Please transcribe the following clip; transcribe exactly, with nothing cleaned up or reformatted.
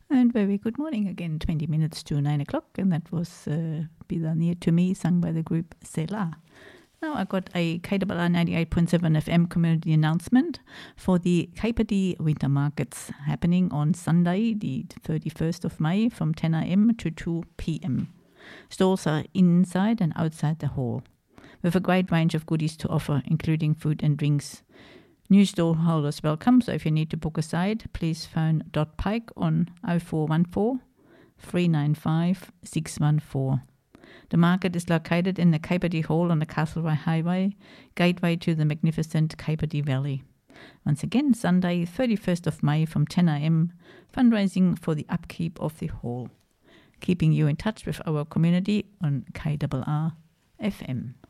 And very good morning again, twenty minutes to nine o'clock, and that was uh, Be Thou Near to Me, sung by the group Selah. Now I got a K W R ninety-eight point seven F M community announcement for the Kapiti Winter Markets happening on Sunday, the thirty-first of May, from ten a.m. to two p.m. Stalls are inside and outside the hall, with a great range of goodies to offer, including food and drinks. New stall holders welcome, so if you need to book a side, please phone Dot Pike on oh four one four, three nine five, six one four. The market is located in the Kapiti Hall on the Castlereagh Highway, gateway to the magnificent Kapiti Valley. Once again, Sunday, thirty-first of May from ten a.m, fundraising for the upkeep of the hall. Keeping you in touch with our community on K W R F M.